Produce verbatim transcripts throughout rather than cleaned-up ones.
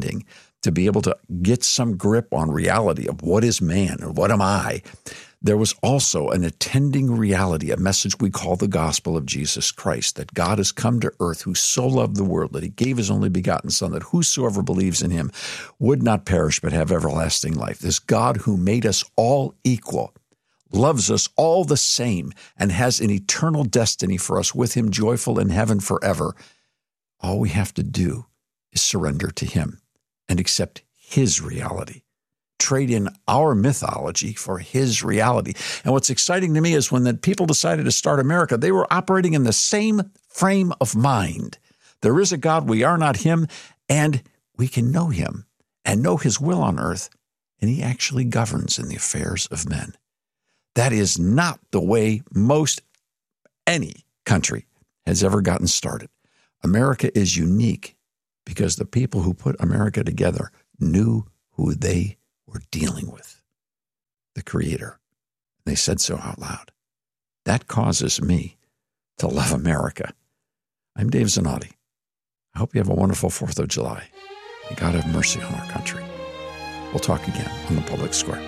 attending to be able to get some grip on reality of what is man and what am I, there was also an attending reality, a message we call the gospel of Jesus Christ, that God has come to earth who so loved the world that he gave his only begotten Son, that whosoever believes in him would not perish but have everlasting life. This God who made us all equal, loves us all the same, and has an eternal destiny for us with him, joyful in heaven forever. All we have to do is surrender to him and accept his reality. Trade in our mythology for his reality. And what's exciting to me is when the people decided to start America, they were operating in the same frame of mind. There is a God, we are not him, and we can know him and know his will on earth, and he actually governs in the affairs of men. That is not the way most any country has ever gotten started. America is unique because the people who put America together knew who they were dealing with, the Creator. They said so out loud. That causes me to love America. I'm Dave Zanotti. I hope you have a wonderful fourth of July. May God have mercy on our country. We'll talk again on the Public Square.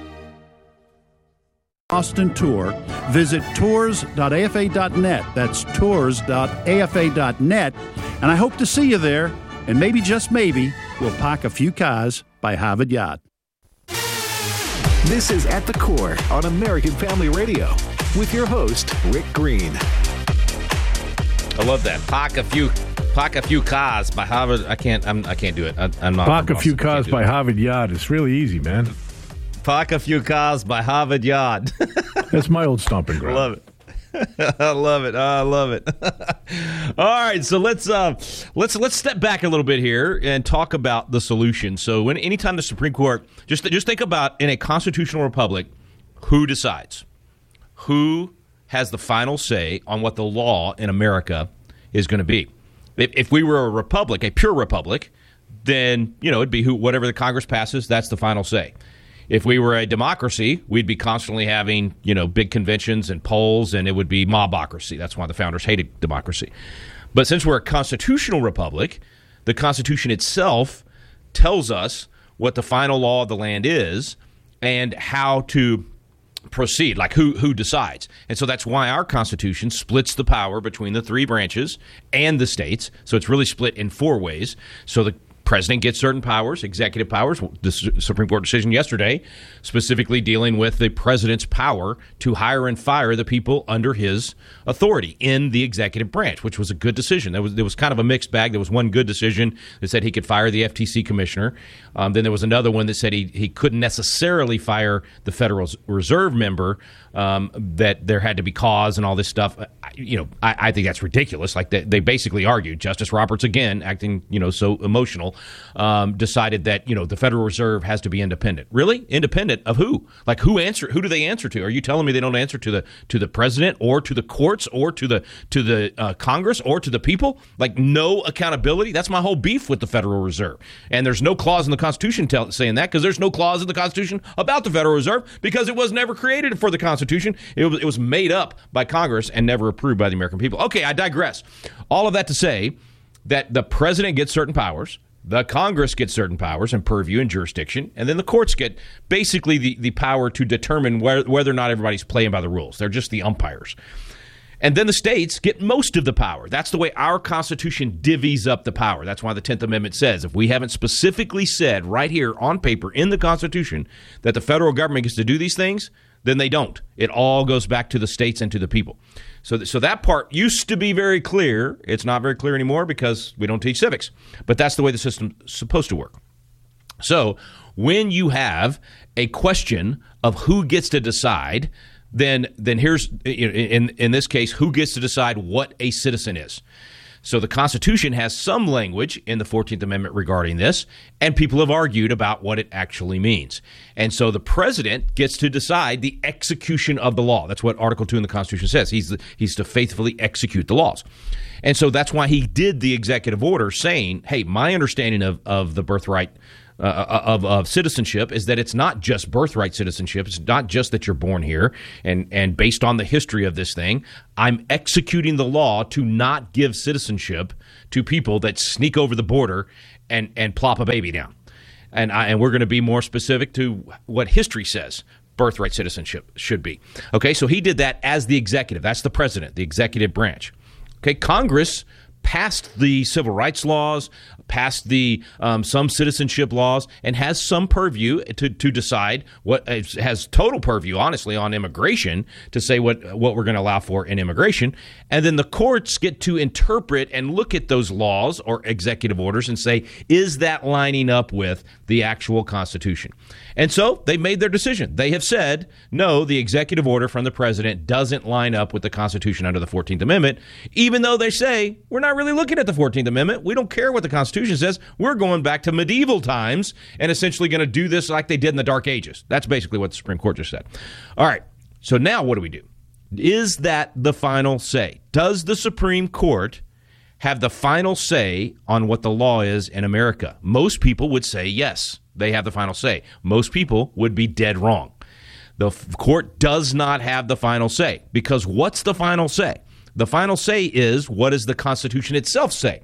Austin Tour. Visit tours dot a f a dot net. That's tours dot a f a dot net. And I hope to see you there. And maybe, just maybe, we'll park a few cars by Harvard Yard. This is At the Core on American Family Radio with your host, Rick Green. I love that. Park a few, park a few cars by Harvard. I can't. I'm, I can't do it. I, I'm not. Park a few cars by Harvard Yard. It's really easy, man. Park a few cars by Harvard Yard. That's my old stomping ground. Love it. I love it. I love it. All right, so let's uh, let's let's step back a little bit here and talk about the solution. So, when anytime the Supreme Court, just just think about in a constitutional republic, who decides, who has the final say on what the law in America is going to be. If, if we were a republic, a pure republic, then you know it'd be who whatever the Congress passes, that's the final say. If we were a democracy, we'd be constantly having, you know, big conventions and polls, and it would be mobocracy. That's why the founders hated democracy. But since we're a constitutional republic, the Constitution itself tells us what the final law of the land is and how to proceed, like who who decides. And so that's why our Constitution splits the power between the three branches and the states. So it's really split in four ways. So the President gets certain powers, executive powers. The Supreme Court decision yesterday specifically dealing with the president's power to hire and fire the people under his authority in the executive branch, which was a good decision. There was, there was kind of a mixed bag. There was one good decision that said he could fire the F T C commissioner. Um, then there was another one that said he, he couldn't necessarily fire the Federal Reserve member, um, that there had to be cause and all this stuff. I, you know, I, I think that's ridiculous. Like they, they basically argued, Justice Roberts, again, acting, you know, so emotional, Um, decided that, you know, the Federal Reserve has to be independent. Really? Independent of who? Like who answer? Who do they answer to? Are you telling me they don't answer to the to the president or to the courts or to the to the uh, Congress or to the people? Like no accountability? That's my whole beef with the Federal Reserve. And there's no clause in the Constitution tell, saying that, because there's no clause in the Constitution about the Federal Reserve because it was never created for the Constitution. It was, it was made up by Congress and never approved by the American people. Okay, I digress. All of that to say that the president gets certain powers. The Congress gets certain powers and purview and jurisdiction, and then the courts get basically the, the power to determine where, whether or not everybody's playing by the rules. They're just the umpires. And then the states get most of the power. That's the way our Constitution divvies up the power. That's why the tenth Amendment says if we haven't specifically said right here on paper in the Constitution that the federal government gets to do these things, then they don't. It all goes back to the states and to the people. So, th- so that part used to be very clear. It's not very clear anymore because we don't teach civics. But that's the way the system's supposed to work. So when you have a question of who gets to decide, then then here's, in in this case, who gets to decide what a citizen is. So the Constitution has some language in the fourteenth Amendment regarding this, and people have argued about what it actually means. And so the president gets to decide the execution of the law. That's what Article two in the Constitution says. He's the, he's to faithfully execute the laws. And so that's why he did the executive order saying, hey, my understanding of, of the birthright Uh, of, of citizenship is that it's not just birthright citizenship. It's not just that you're born here. And, and based on the history of this thing, I'm executing the law to not give citizenship to people that sneak over the border and, and plop a baby down. And, I, and we're going to be more specific to what history says birthright citizenship should be. Okay, so he did that as the executive. That's the president, the executive branch. Okay, Congress passed the civil rights laws, passed the um, some citizenship laws, and has some purview to, to decide what has total purview, honestly, on immigration to say what what we're going to allow for in immigration. And then the courts get to interpret and look at those laws or executive orders and say, is that lining up with the actual Constitution? And so they made their decision. They have said, no, the executive order from the president doesn't line up with the Constitution under the fourteenth Amendment, even though they say, we're not really looking at the fourteenth Amendment. We don't care what the Constitution says. We're going back to medieval times and essentially going to do this like they did in the Dark Ages. That's basically what the Supreme Court just said. All right, so now what do we do? Is that the final say? Does the Supreme Court have the final say on what the law is in America? Most people would say yes, they have the final say. Most people would be dead wrong. The f- court does not have the final say, because what's the final say? The final say is, what does the Constitution itself say?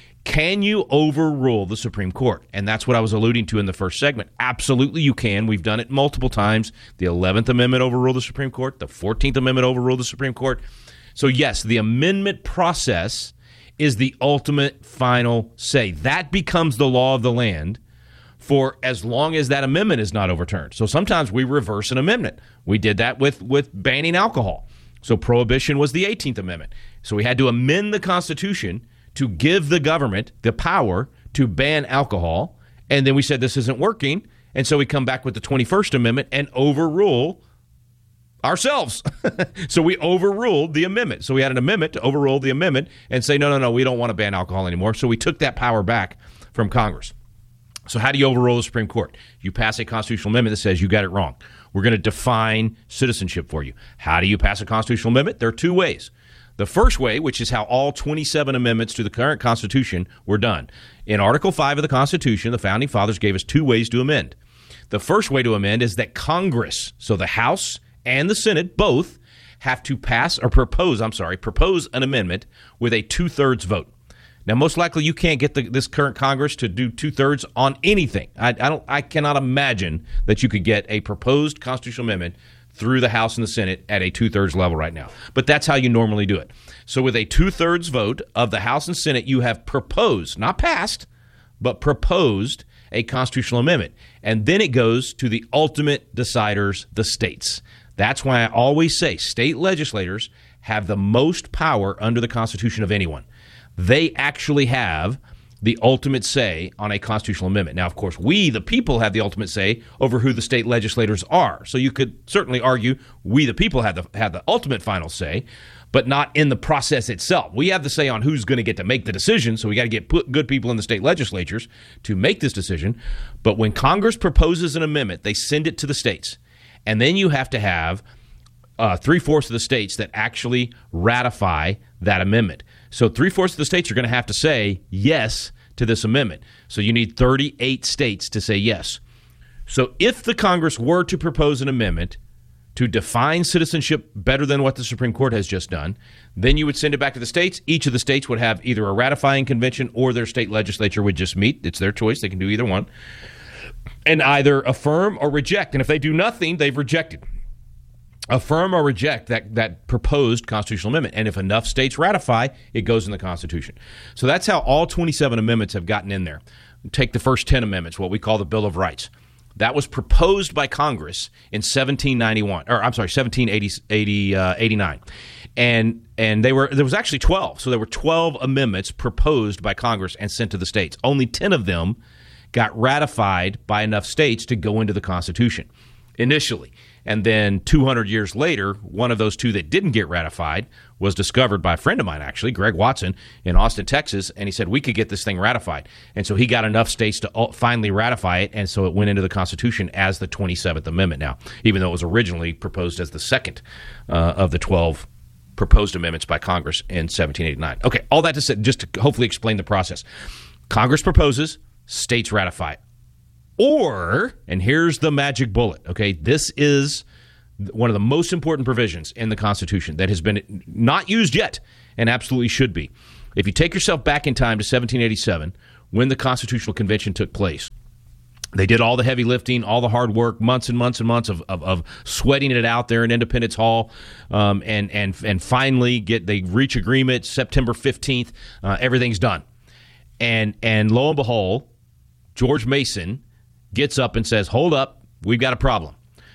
Can you overrule the Supreme Court? And that's what I was alluding to in the first segment. Absolutely you can. We've done it multiple times. The eleventh Amendment overruled the Supreme Court. The fourteenth Amendment overruled the Supreme Court. So yes, the amendment process is the ultimate final say. That becomes the law of the land for as long as that amendment is not overturned. So sometimes we reverse an amendment. We did that with, with banning alcohol. So prohibition was the eighteenth Amendment. So we had to amend the Constitution to give the government the power to ban alcohol. And then we said this isn't working. And so we come back with the twenty-first Amendment and overrule ourselves. So we overruled the amendment. So we had an amendment to overrule the amendment and say, no, no, no, we don't want to ban alcohol anymore. So we took that power back from Congress. So how do you overrule the Supreme Court? You pass a constitutional amendment that says you got it wrong. We're going to define citizenship for you. How do you pass a constitutional amendment? There are two ways. The first way, which is how all twenty-seven amendments to the current Constitution were done. In Article five of the Constitution, the Founding Fathers gave us two ways to amend. The first way to amend is that Congress, so the House and the Senate, both have to pass or propose, I'm sorry, propose an amendment with a two-thirds vote. Now, most likely you can't get the, this current Congress to do two-thirds on anything. I, I don't. I cannot imagine that you could get a proposed constitutional amendment through the House and the Senate at a two-thirds level right now. But that's how you normally do it. So with a two-thirds vote of the House and Senate, you have proposed, not passed, but proposed a constitutional amendment. And then it goes to the ultimate deciders, the states. That's why I always say state legislators have the most power under the Constitution of anyone. They actually have the ultimate say on a constitutional amendment. Now, of course, we, the people, have the ultimate say over who the state legislators are. So you could certainly argue we, the people, have the have the ultimate final say, but not in the process itself. We have the say on who's going to get to make the decision, so we got to get put good people in the state legislatures to make this decision. But when Congress proposes an amendment, they send it to the states, and then you have to have uh, three-fourths of the states that actually ratify that amendment. So three-fourths of the states are going to have to say yes to this amendment. So you need thirty-eight states to say yes. So if the Congress were to propose an amendment to define citizenship better than what the Supreme Court has just done, then you would send it back to the states. Each of the states would have either a ratifying convention or their state legislature would just meet. It's their choice. They can do either one. And either affirm or reject. And if they do nothing, they've rejected. Affirm or reject that, that proposed constitutional amendment. And if enough states ratify, it goes in the Constitution. So that's how all twenty-seven amendments have gotten in there. Take the first ten amendments, what we call the Bill of Rights. That was proposed by Congress in seventeen ninety-one, or I'm sorry, seventeen eighty-nine. And and they were there was actually twelve. So there were twelve amendments proposed by Congress and sent to the states. Only ten of them got ratified by enough states to go into the Constitution initially. And then two hundred years later, one of those two that didn't get ratified was discovered by a friend of mine, actually, Greg Watson, in Austin, Texas, and he said, we could get this thing ratified. And so he got enough states to finally ratify it, and so it went into the Constitution as the twenty-seventh Amendment now, even though it was originally proposed as the second uh, of the twelve proposed amendments by Congress in seventeen eighty-nine. Okay, all that to say, just to hopefully explain the process. Congress proposes, states ratify. Or, and here's the magic bullet, okay, this is one of the most important provisions in the Constitution that has been not used yet and absolutely should be. If you take yourself back in time to seventeen eighty-seven, when the Constitutional Convention took place. They did all the heavy lifting, all the hard work, months and months and months of, of, of sweating it out there in Independence Hall, um, and and and finally get they reach agreement September fifteenth. Uh, everything's done, and and lo and behold, George Mason gets up and says, "Hold up, we've got a problem.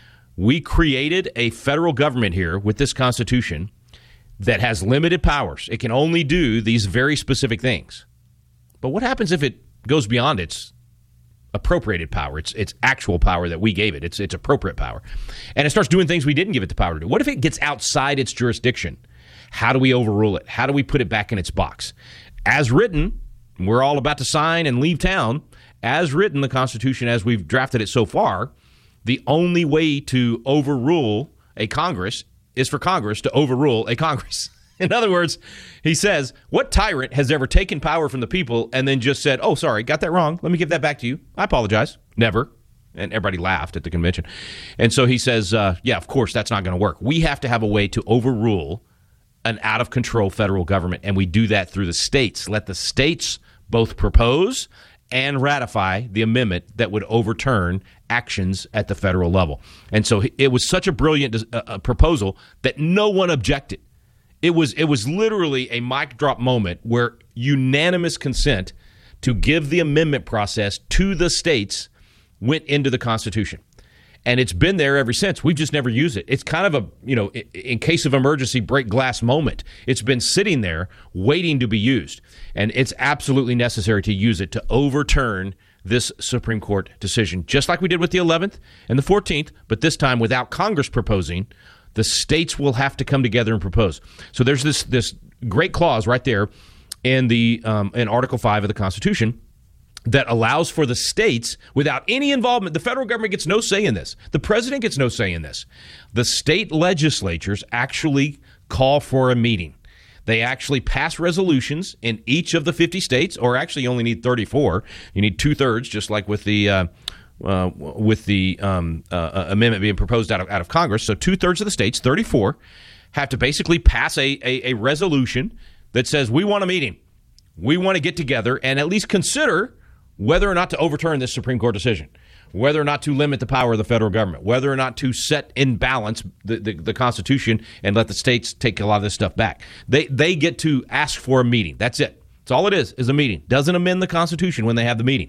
We created a federal government here with this Constitution that has limited powers. It can only do these very specific things. But what happens if it goes beyond its appropriated power, it's it's actual power that we gave it, it's it's appropriate power, and it starts doing things we didn't give it the power to do? What if it gets outside its jurisdiction? How do we overrule it? How do we put it back in its box? As written, we're all about to sign and leave town. As written, the Constitution, as we've drafted it so far, the only way to overrule a Congress is for Congress to overrule a Congress. In other words, he says, what tyrant has ever taken power from the people and then just said, oh, sorry, got that wrong. Let me give that back to you. I apologize. Never. And everybody laughed at the convention. And so he says, uh, yeah, of course, that's not going to work. We have to have a way to overrule an out-of-control federal government, and we do that through the states. Let the states both propose and ratify the amendment that would overturn actions at the federal level. And so it was such a brilliant uh, proposal that no one objected. It was it was literally a mic drop moment where unanimous consent to give the amendment process to the states went into the Constitution. And it's been there ever since. We've just never used it. It's kind of a, you know, in case of emergency, break glass moment. It's been sitting there waiting to be used. And it's absolutely necessary to use it to overturn this Supreme Court decision, just like we did with the eleventh and the fourteenth, but this time without Congress proposing. The states will have to come together and propose. So there's this this great clause right there in the um, in Article five of the Constitution that allows for the states, without any involvement, the federal government gets no say in this. The president gets no say in this. The state legislatures actually call for a meeting. They actually pass resolutions in each of the fifty states, or actually you only need thirty-four. You need two-thirds, just like with the uh, uh, with the um, uh, amendment being proposed out of, out of Congress. So two-thirds of the states, thirty-four, have to basically pass a, a, a resolution that says we want a meeting. We want to get together and at least consider whether or not to overturn this Supreme Court decision, whether or not to limit the power of the federal government, whether or not to set in balance the, the, the Constitution and let the states take a lot of this stuff back. They they get to ask for a meeting. That's it. That's all it is, is a meeting. Doesn't amend the Constitution when they have the meeting.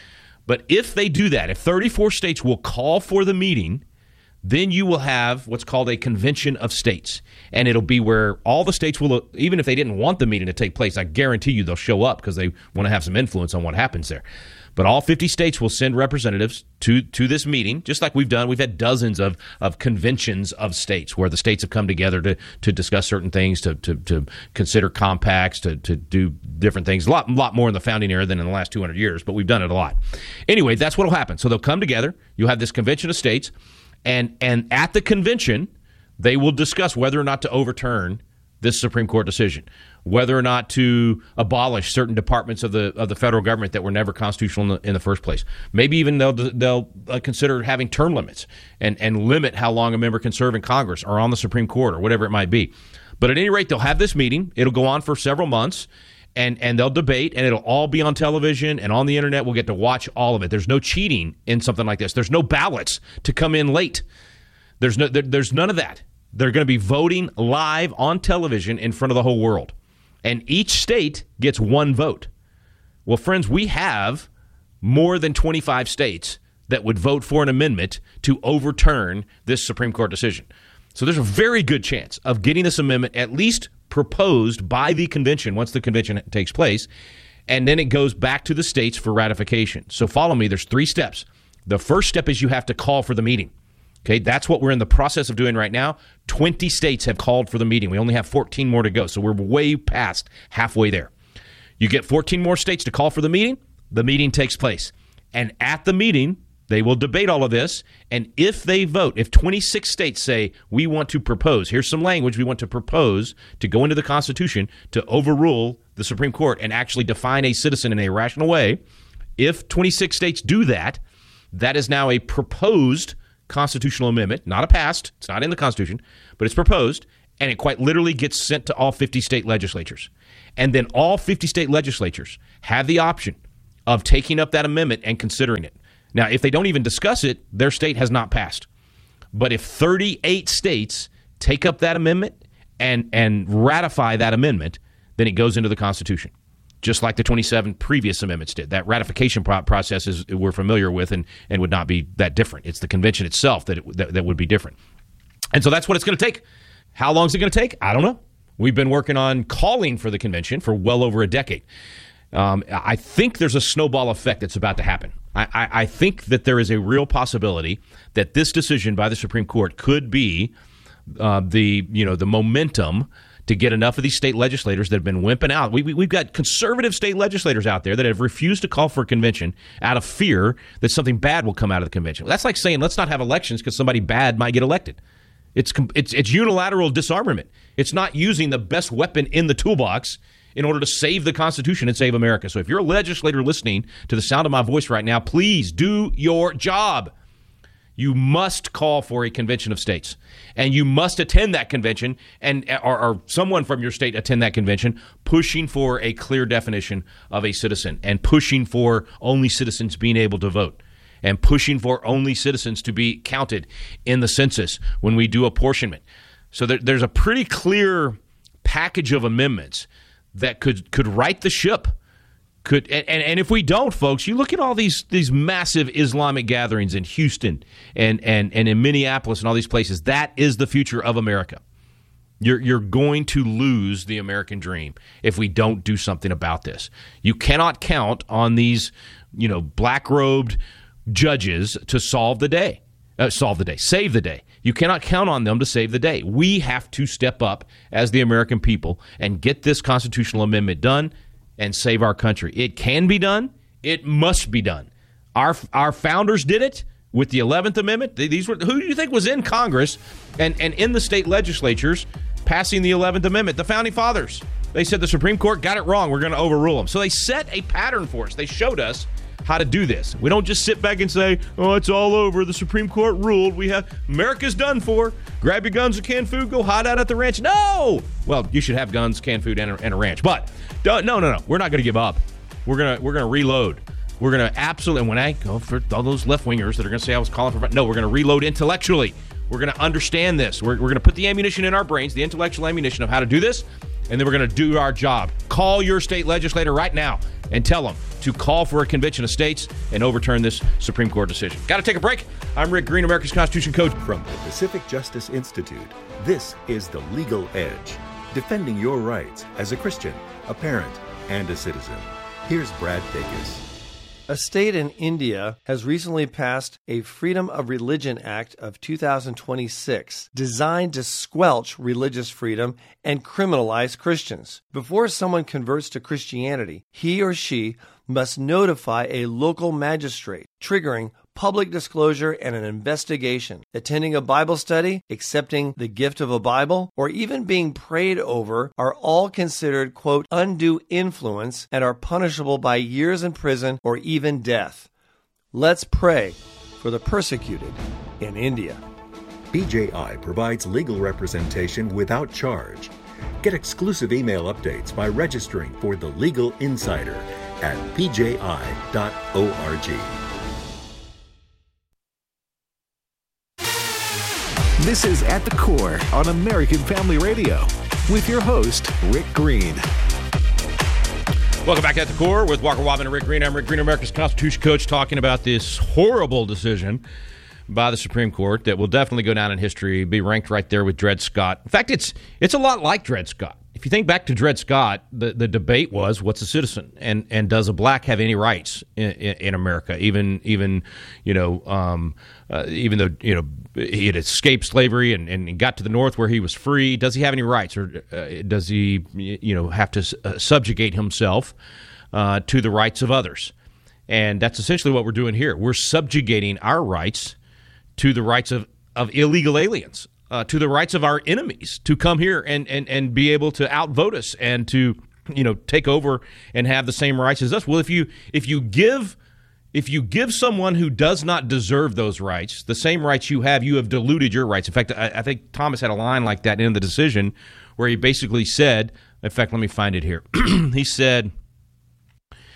But if they do that, if thirty-four states will call for the meeting, then you will have what's called a convention of states. And it'll be where all the states will, even if they didn't want the meeting to take place, I guarantee you they'll show up because they want to have some influence on what happens there. But all fifty states will send representatives to, to this meeting, just like we've done. We've had dozens of, of conventions of states where the states have come together to, to discuss certain things, to, to, to consider compacts, to, to do different things. A lot, lot more in the founding era than in the last two hundred years, but we've done it a lot. Anyway, that's what will happen. So they'll come together. You'll have this convention of states. And and at the convention, they will discuss whether or not to overturn this Supreme Court decision, whether or not to abolish certain departments of the of the federal government that were never constitutional in the, in the first place. Maybe even they'll they'll uh, consider having term limits and and limit how long a member can serve in Congress or on the Supreme Court or whatever it might be. But at any rate, they'll have this meeting. It'll go on for several months. And and they'll debate, and it'll all be on television and on the internet. We'll get to watch all of it. There's no cheating in something like this. There's no ballots to come in late. There's no there, there's none of that. They're going to be voting live on television in front of the whole world. And each state gets one vote. Well, friends, we have more than twenty-five states that would vote for an amendment to overturn this Supreme Court decision. So there's a very good chance of getting this amendment at least proposed by the convention once the convention takes place, and then it goes back to the states for ratification. So follow me. There's three steps. The first step is you have to call for the meeting. Okay, that's what we're in the process of doing right now. twenty states have called for the meeting. We only have fourteen more to go, so we're way past halfway there. You get fourteen more states to call for the meeting. The meeting takes place. And at the meeting, they will debate all of this, and if they vote, if twenty-six states say, we want to propose, here's some language we want to propose to go into the Constitution to overrule the Supreme Court and actually define a citizen in a rational way, if twenty-six states do that, that is now a proposed constitutional amendment, not a passed, it's not in the Constitution, but it's proposed, and it quite literally gets sent to all fifty state legislatures. And then all fifty state legislatures have the option of taking up that amendment and considering it. Now, if they don't even discuss it, their state has not passed. But if thirty-eight states take up that amendment and, and ratify that amendment, then it goes into the Constitution, just like the twenty-seven previous amendments did. That ratification pro- process is we're familiar with and, and would not be that different. It's the convention itself that, it, that that would be different. And so that's what it's going to take. How long is it going to take? I don't know. We've been working on calling for the convention for well over a decade. Um, I think there's a snowball effect that's about to happen. I, I, I think that there is a real possibility that this decision by the Supreme Court could be uh, the you know the momentum to get enough of these state legislators that have been wimping out. We, we, we've got conservative state legislators out there that have refused to call for a convention out of fear that something bad will come out of the convention. That's like saying let's not have elections because somebody bad might get elected. It's it's it's unilateral disarmament. It's not using the best weapon in the toolbox in order to save the Constitution and save America. So if you're a legislator listening to the sound of my voice right now, please do your job. You must call for a convention of states, and you must attend that convention, and or, or someone from your state attend that convention, pushing for a clear definition of a citizen and pushing for only citizens being able to vote, and pushing for only citizens to be counted in the census when we do apportionment. So there, there's a pretty clear package of amendments that could could right the ship. Could and, and if we don't, folks, you look at all these these massive Islamic gatherings in Houston and, and, and in Minneapolis and all these places. That is the future of America. You're you're going to lose the American dream if we don't do something about this. You cannot count on these, you know, black-robed judges to solve the day, uh, solve the day, save the day. You cannot count on them to save the day. We have to step up as the American people and get this constitutional amendment done and save our country. It can be done. It must be done. Our our founders did it with the eleventh Amendment. These were who do you think was in Congress and, and in the state legislatures passing the eleventh Amendment? The Founding Fathers. They said the Supreme Court got it wrong. We're going to overrule them. So they set a pattern for us. They showed us how to do this. We don't just sit back and say, oh, it's all over. The Supreme Court ruled. We have America's done for. Grab your guns and canned food. Go hide out at the ranch. No! Well, you should have guns, canned food, and a, and a ranch. But no, no, no. We're not going to give up. We're going to we're going to reload. We're going to absolutely, and when I go for all those left-wingers that are going to say I was calling for, no, we're going to reload intellectually. We're going to understand this. We're, we're going to put the ammunition in our brains, the intellectual ammunition of how to do this, and then we're going to do our job. Call your state legislator right now and tell them to call for a convention of states and overturn this Supreme Court decision. Got to take a break. I'm Rick Green, America's Constitution Coach. From the Pacific Justice Institute, this is The Legal Edge, defending your rights as a Christian, a parent, and a citizen. Here's Brad Dacus. A state in India has recently passed a Freedom of Religion Act of two thousand twenty-six designed to squelch religious freedom and criminalize Christians. Before someone converts to Christianity, he or she must notify a local magistrate, triggering public disclosure and an investigation. Attending a Bible study, accepting the gift of a Bible, or even being prayed over are all considered, quote, undue influence and are punishable by years in prison or even death. Let's pray for the persecuted in India. P J I provides legal representation without charge. Get exclusive email updates by registering for The Legal Insider at p j i dot org. This is At the Core on American Family Radio with your host, Rick Green. Welcome back to At the Core with Walker Wobben and Rick Green. I'm Rick Green, America's Constitution Coach, talking about this horrible decision by the Supreme Court that will definitely go down in history, be ranked right there with Dred Scott. In fact, it's it's a lot like Dred Scott. If you think back to Dred Scott, the, the debate was, what's a citizen, and and does a black have any rights in, in, in America? Even even you know um, uh, even though you know he had escaped slavery and, and got to the North where he was free, does he have any rights, or uh, does he you know have to uh, subjugate himself uh, to the rights of others? And that's essentially what we're doing here. We're subjugating our rights to the rights of, of illegal aliens. Uh, to the rights of our enemies to come here and, and, and be able to outvote us and to, you know, take over and have the same rights as us. Well, if you if you give if you give someone who does not deserve those rights the same rights you have, you have diluted your rights. In fact, I, I think Thomas had a line like that in the decision where he basically said, in fact, let me find it here. He said,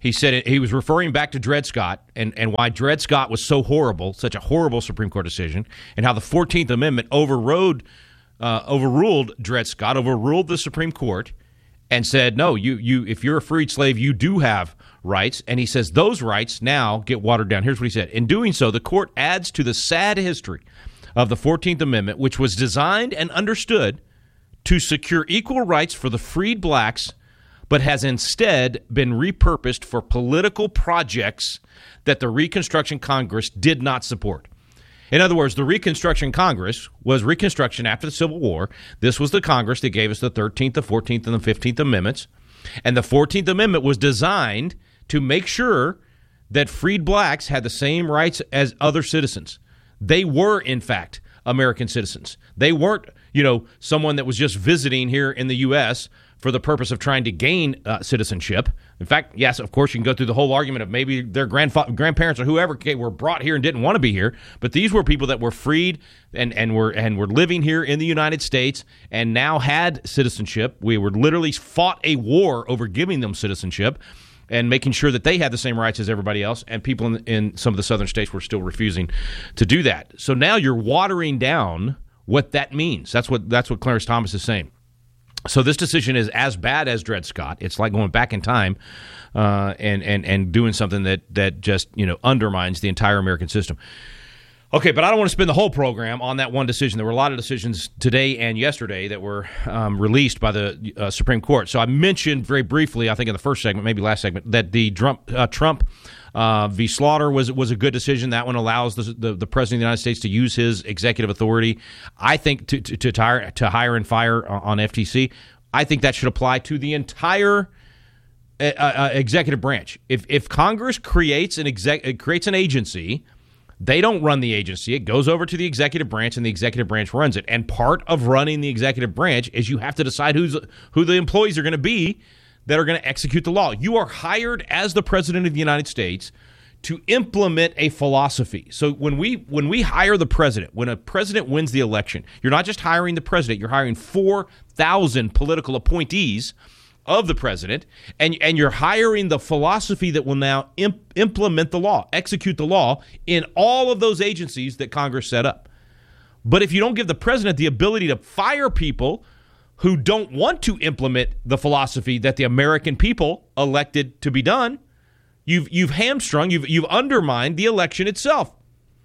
He said it, he was referring back to Dred Scott and, and why Dred Scott was so horrible, such a horrible Supreme Court decision, and how the fourteenth Amendment overrode, uh, overruled Dred Scott, overruled the Supreme Court, and said, no, you you if you're a freed slave, you do have rights. And he says those rights now get watered down. Here's what he said. In doing so, the court adds to the sad history of the fourteenth Amendment, which was designed and understood to secure equal rights for the freed blacks, but has instead been repurposed for political projects that the Reconstruction Congress did not support. In other words, the Reconstruction Congress was Reconstruction after the Civil War. This was the Congress that gave us the thirteenth, the fourteenth, and the fifteenth Amendments. And the fourteenth Amendment was designed to make sure that freed blacks had the same rights as other citizens. They were, in fact, American citizens. They weren't, you know, someone that was just visiting here in the U S for the purpose of trying to gain uh, citizenship. In fact, yes, of course, you can go through the whole argument of maybe their grandfa- grandparents or whoever were brought here and didn't want to be here, but these were people that were freed and, and were and were living here in the United States and now had citizenship. We were literally fought a war over giving them citizenship and making sure that they had the same rights as everybody else, and people in, in some of the southern states were still refusing to do that. So now you're watering down what that means. That's what that's what Clarence Thomas is saying. So this decision is as bad as Dred Scott. It's like going back in time uh, and and and doing something that that just you know undermines the entire American system. Okay, but I don't want to spend the whole program on that one decision. There were a lot of decisions today and yesterday that were um, released by the uh, Supreme Court. So I mentioned very briefly, I think in the first segment, maybe last segment, that the Trump uh, Trump uh, v. Slaughter was was a good decision. That one allows the, the the president of the United States to use his executive authority, I think, to to, to, hire, to hire and fire on F T C. I think that should apply to the entire uh, uh, executive branch. If if Congress creates an exec creates an agency, they don't run the agency. It goes over to the executive branch, and the executive branch runs it. And part of running the executive branch is you have to decide who's who the employees are going to be that are going to execute the law. You are hired as the president of the United States to implement a philosophy. So when we when we hire the president, when a president wins the election, you're not just hiring the president, you're hiring four thousand political appointees of the president, and and you're hiring the philosophy that will now imp- implement the law, execute the law in all of those agencies that Congress set up. But if you don't give the president the ability to fire people who don't want to implement the philosophy that the American people elected to be done, you've you've hamstrung, you've you've undermined the election itself.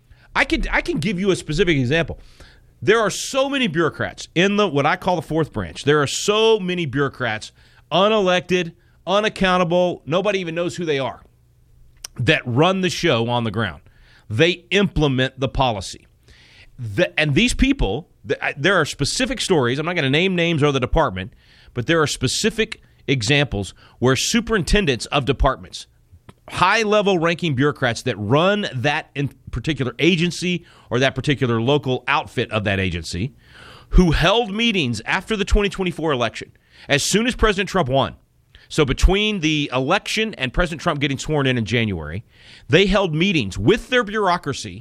I could I can give you a specific example. There are so many bureaucrats in the what I call the fourth branch. There are so many bureaucrats, unelected, unaccountable, nobody even knows who they are, that run the show on the ground. They implement the policy. The, and these people, the, there are specific stories, I'm not going to name names or the department, but there are specific examples where superintendents of departments, high-level ranking bureaucrats that run that in particular agency or that particular local outfit of that agency, who held meetings after the twenty twenty-four election, as soon as President Trump won. So between the election and President Trump getting sworn in in January, they held meetings with their bureaucracy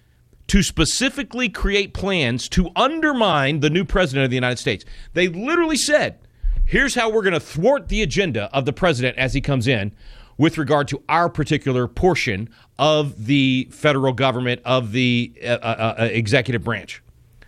to specifically create plans to undermine the new president of the United States. They literally said, here's how we're going to thwart the agenda of the president as he comes in with regard to our particular portion of the federal government, of the uh, uh, uh, executive branch.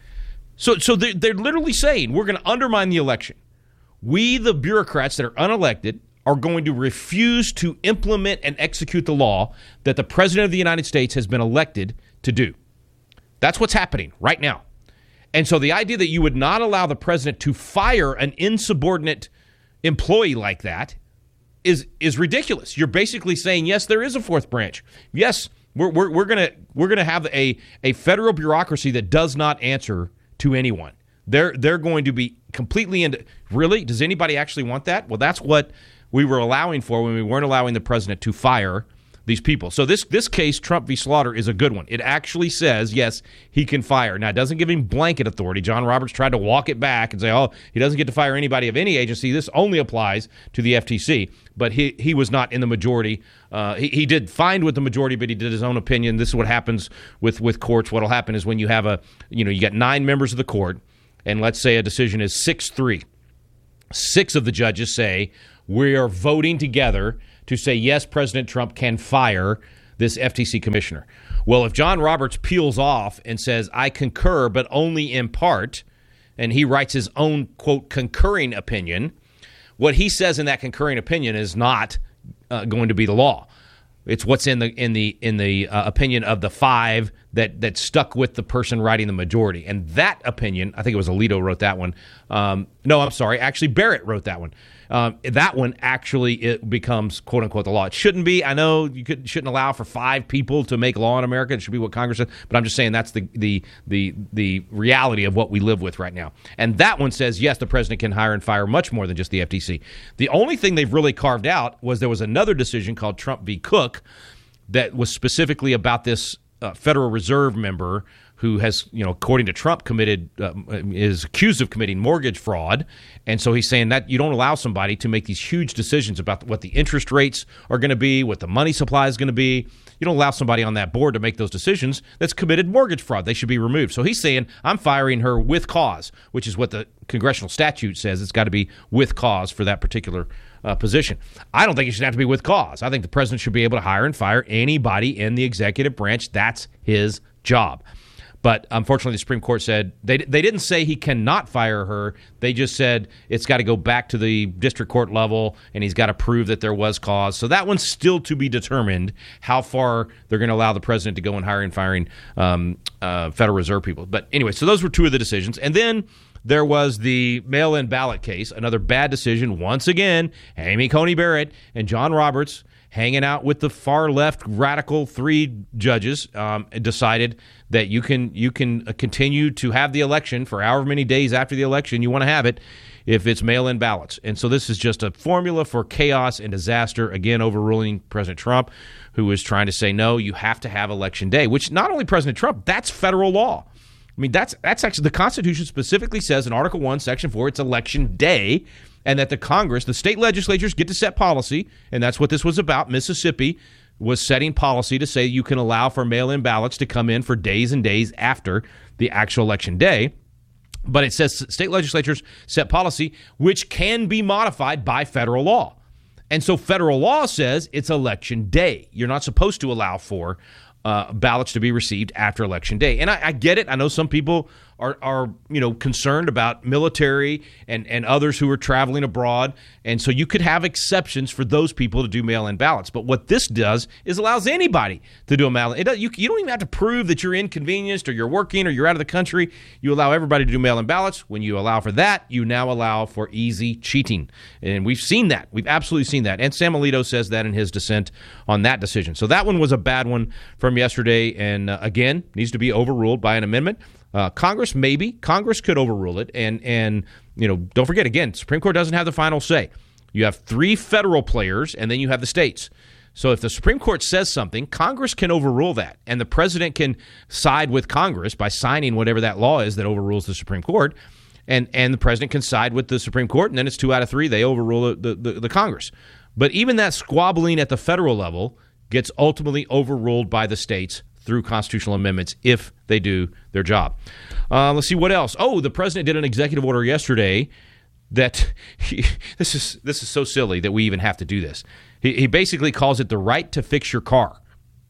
So, so they're, they're literally saying we're going to undermine the election. We, the bureaucrats that are unelected, are going to refuse to implement and execute the law that the president of the United States has been elected to do. That's what's happening right now. And so the idea that you would not allow the president to fire an insubordinate employee like that is is ridiculous. You're basically saying, yes, there is a fourth branch. Yes, we're we're, we're gonna we're gonna have a, a federal bureaucracy that does not answer to anyone. They're they're going to be completely into. Really? Does anybody actually want that? Well, that's what we were allowing for when we weren't allowing the president to fire these people. So this this case, Trump v. Slaughter, is a good one. It actually says, yes, he can fire. Now, it doesn't give him blanket authority. John Roberts tried to walk it back and say, oh, he doesn't get to fire anybody of any agency. This only applies to the F T C. But he, he was not in the majority. Uh, he, he did fine with the majority, but he did his own opinion. This is what happens with, with courts. What will happen is when you have a, you know, you got nine members of the court, and let's say a decision is six three. Six of the judges say, we are voting together to say, yes, President Trump can fire this F T C commissioner. Well, if John Roberts peels off and says, I concur, but only in part, and he writes his own, quote, concurring opinion, what he says in that concurring opinion is not uh, going to be the law. It's what's in the in the in the uh, opinion of the five that that stuck with the person writing the majority. And that opinion, I think it was Alito wrote that one. Um, no, I'm sorry. Actually, Barrett wrote that one. Um, that one actually it becomes, quote unquote, the law. It shouldn't be. I know you could, shouldn't allow for five people to make law in America. It should be what Congress says. But I'm just saying that's the the the the reality of what we live with right now. And that one says, yes, the president can hire and fire much more than just the F T C. The only thing they've really carved out was there was another decision called Trump v. Cook that was specifically about this uh, Federal Reserve member who has, you know, according to Trump, committed uh, is accused of committing mortgage fraud. And so he's saying that you don't allow somebody to make these huge decisions about what the interest rates are going to be, what the money supply is going to be. You don't allow somebody on that board to make those decisions that's committed mortgage fraud. They should be removed. So he's saying, I'm firing her with cause, which is what the congressional statute says. It's got to be with cause for that particular uh, position. I don't think it should have to be with cause. I think the president should be able to hire and fire anybody in the executive branch. That's his job. But unfortunately, the Supreme Court said they they didn't say he cannot fire her. They just said it's got to go back to the district court level, and he's got to prove that there was cause. So that one's still to be determined how far they're going to allow the president to go in hiring and firing um, uh, Federal Reserve people. But anyway, so those were two of the decisions. And then there was the mail-in ballot case, another bad decision. Once again, Amy Coney Barrett and John Roberts, hanging out with the far left radical three judges, um, decided that you can you can continue to have the election for however many days after the election you want to have it if it's mail-in ballots. And so this is just a formula for chaos and disaster, again, overruling President Trump, who is trying to say, no, you have to have election day, which not only President Trump, that's federal law. I mean, that's that's actually the Constitution specifically says in Article one, Section four, it's election day, and that the Congress, the state legislatures get to set policy, and that's what this was about. Mississippi was setting policy to say you can allow for mail-in ballots to come in for days and days after the actual election day. But it says state legislatures set policy, which can be modified by federal law. And so federal law says it's election day. You're not supposed to allow for uh, ballots to be received after election day. And I, I get it. I know some people are, are you know, concerned about military and, and others who are traveling abroad. And so you could have exceptions for those people to do mail-in ballots. But what this does is allows anybody to do a mail-in. It does, you, you don't even have to prove that you're inconvenienced or you're working or you're out of the country. You allow everybody to do mail-in ballots. When you allow for that, you now allow for easy cheating. And we've seen that. We've absolutely seen that. And Sam Alito says that in his dissent on that decision. So that one was a bad one from yesterday and, uh, again, needs to be overruled by an amendment. Uh, Congress, maybe. Congress could overrule it. And, and you know, don't forget, again, Supreme Court doesn't have the final say. You have three federal players, and then you have the states. So if the Supreme Court says something, Congress can overrule that. And the president can side with Congress by signing whatever that law is that overrules the Supreme Court. And and the president can side with the Supreme Court, and then it's two out of three. They overrule the, the, the Congress. But even that squabbling at the federal level gets ultimately overruled by the states through constitutional amendments if they do their job. Uh, let's see what else. Oh, the president did an executive order yesterday that he, this is this is so silly that we even have to do this. He, he basically calls it the right to fix your car.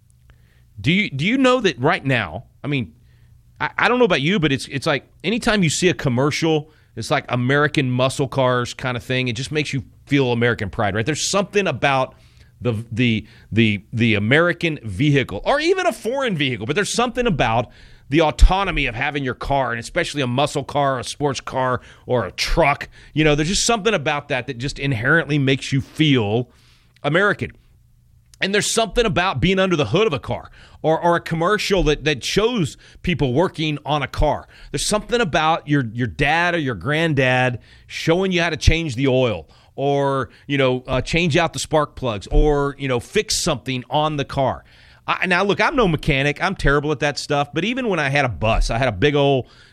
Do you do you know that right now? I mean, I, I don't know about you, but it's it's like anytime you see a commercial, it's like American muscle cars kind of thing. It just makes you feel American pride, right? There's something about the the the the American vehicle, or even a foreign vehicle, but there's something about the autonomy of having your car, and especially a muscle car, a sports car, or a truck. You know, there's just something about that that just inherently makes you feel American. And there's something about being under the hood of a car, or or a commercial that, that shows people working on a car. There's something about your your dad or your granddad showing you how to change the oil, or, you know, uh, change out the spark plugs, or, you know, fix something on the car. I, now, look, I'm no mechanic. I'm terrible at that stuff. But even when I had a bus, I had a big old,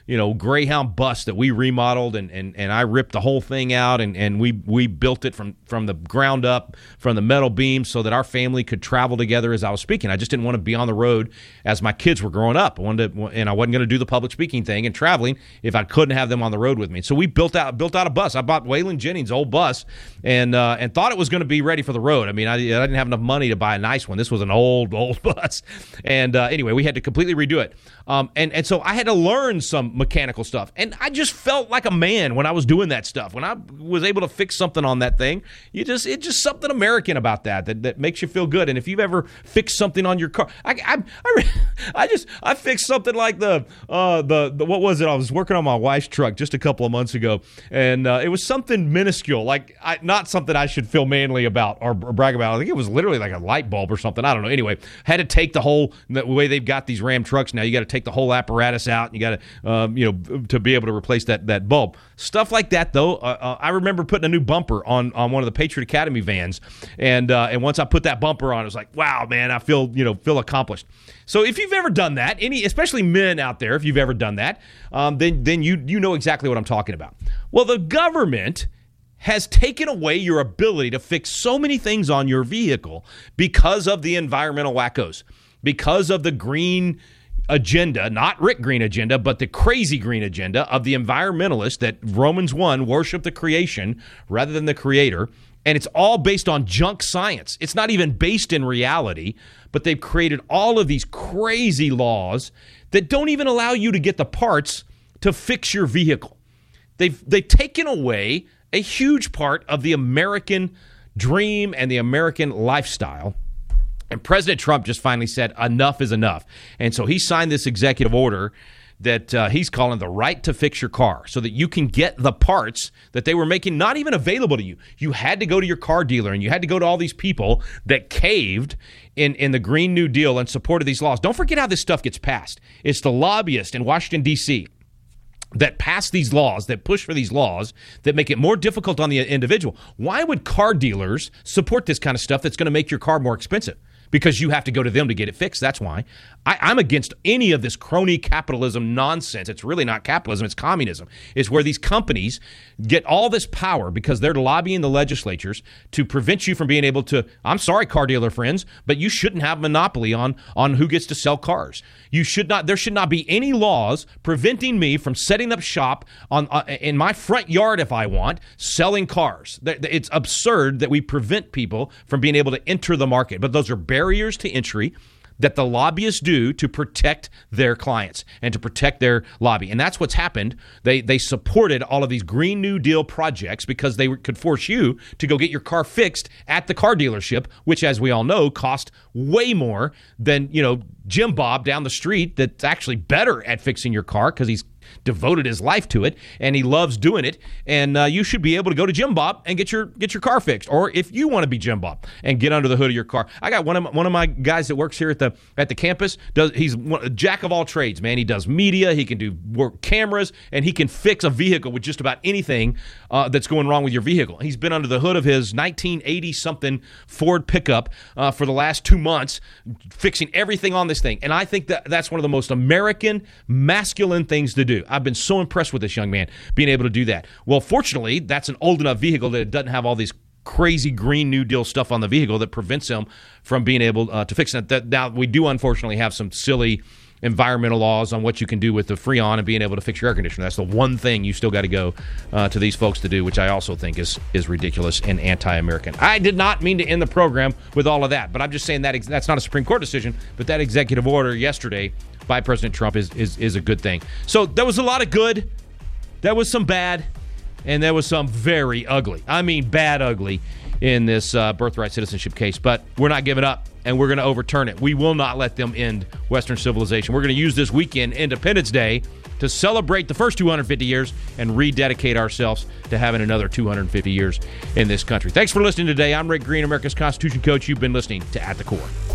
you know, Greyhound bus that we remodeled, and, and, and I ripped the whole thing out, and, and we we built it from, from the ground up, from the metal beams, so that our family could travel together as I was speaking. I just didn't want to be on the road as my kids were growing up. I wanted to, and I wasn't going to do the public speaking thing and traveling if I couldn't have them on the road with me. So we built out built out a bus. I bought Waylon Jennings' old bus, and uh, and thought it was going to be ready for the road. I mean, I, I didn't have enough money to buy a nice one. This was an old, old bus. And uh, anyway, we had to completely redo it. Um, and, and so I had to learn some mechanical stuff. And I just felt like a man when I was doing that stuff. When I was able to fix something on that thing, you just it's just something American about that, that that makes you feel good. And if you've ever fixed something on your car, I I, I, I just I fixed something like the uh the, the what was it? I was working on my wife's truck just a couple of months ago, and uh, it was something minuscule, like I, not something I should feel manly about or, or brag about. I think it was literally like a light bulb or something. I don't know. Anyway, had to take the whole the way they've got these Ram trucks now. You got to take the whole apparatus out, and you got to um, you know to be able to replace that that bulb. Stuff like that, though. Uh, uh, I remember putting a new bumper on on one of the Patriot Academy vans, and uh, and once I put that bumper on, it was like, wow, man, I feel you know feel accomplished. So if you've ever done that, any especially men out there, if you've ever done that, um, then then you you know exactly what I'm talking about. Well, the government has taken away your ability to fix so many things on your vehicle because of the environmental wackos, because of the green agenda, not Rick Green agenda, but the crazy green agenda of the environmentalists that Romans one worship the creation rather than the creator. And it's all based on junk science. It's not even based in reality, but they've created all of these crazy laws that don't even allow you to get the parts to fix your vehicle. They've they've taken away a huge part of the American dream and the American lifestyle. And President Trump just finally said enough is enough. And so he signed this executive order that uh, he's calling the right to fix your car, so that you can get the parts that they were making not even available to you. You had to go to your car dealer, and you had to go to all these people that caved in, in the Green New Deal and supported these laws. Don't forget how this stuff gets passed. It's the lobbyists in Washington, D C that pass these laws, that push for these laws, that make it more difficult on the individual. Why would car dealers support this kind of stuff that's going to make your car more expensive? Because you have to go to them to get it fixed. That's why. I, I'm against any of this crony capitalism nonsense. It's really not capitalism. It's communism. It's where these companies get all this power because they're lobbying the legislatures to prevent you from being able to, I'm sorry, car dealer friends, but you shouldn't have monopoly on, on who gets to sell cars. You should not, there should not be any laws preventing me from setting up shop on uh, in my front yard if I want, selling cars. It's absurd that we prevent people from being able to enter the market, but those are barriers to entry that the lobbyists do to protect their clients and to protect their lobby. And that's what's happened. They they supported all of these Green New Deal projects because they could force you to go get your car fixed at the car dealership, which, as we all know, cost way more than, you know, Jim Bob down the street that's actually better at fixing your car because he's devoted his life to it, and he loves doing it. And uh, you should be able to go to Jim Bob and get your get your car fixed. Or if you want to be Jim Bob and get under the hood of your car, I got one of my, one of my guys that works here at the at the campus. Does he's one, a jack of all trades, man. He does media, he can do work cameras, and he can fix a vehicle with just about anything uh, that's going wrong with your vehicle. He's been under the hood of his nineteen eighty something Ford pickup uh, for the last two months, fixing everything on this thing. And I think that that's one of the most American, masculine things to do. I've been so impressed with this young man being able to do that. Well, fortunately, that's an old enough vehicle that it doesn't have all these crazy Green New Deal stuff on the vehicle that prevents him from being able uh, to fix it. That, now, we do unfortunately have some silly environmental laws on what you can do with the Freon and being able to fix your air conditioner. That's the one thing you still got to go uh, to these folks to do, which I also think is is ridiculous and anti-American. I did not mean to end the program with all of that, but I'm just saying that ex- that's not a Supreme Court decision, but that executive order yesterday by President Trump is, is is a good thing. So there was a lot of good, there was some bad, and there was some very ugly. I mean bad ugly in this uh, birthright citizenship case, but we're not giving up, and we're going to overturn it. We will not let them end Western civilization. We're going to use this weekend, Independence Day, to celebrate the first two hundred fifty years and rededicate ourselves to having another two hundred fifty years in this country. Thanks for listening today. I'm Rick Green, America's Constitution Coach. You've been listening to At the Core.